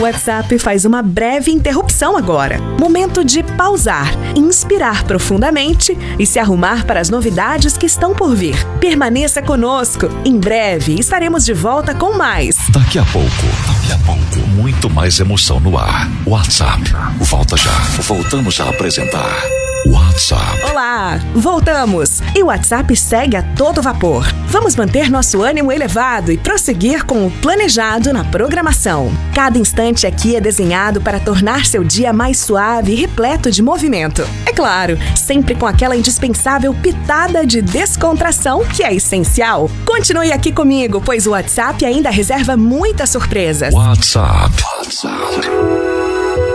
O WhatsApp faz uma breve interrupção agora. Momento de pausar, inspirar profundamente e se arrumar para as novidades que estão por vir. Permaneça conosco. Em breve estaremos de volta com mais. Daqui a pouco, muito mais emoção no ar. WhatsApp, volta já. Voltamos a apresentar WhatsApp. Olá, voltamos. E o WhatsApp segue a todo vapor. Vamos manter nosso ânimo elevado e prosseguir com o planejado na programação. Cada instante aqui é desenhado para tornar seu dia mais suave e repleto de movimento. É claro, sempre com aquela indispensável pitada de descontração que é essencial. Continue aqui comigo, pois o WhatsApp ainda reserva muitas surpresas. WhatsApp.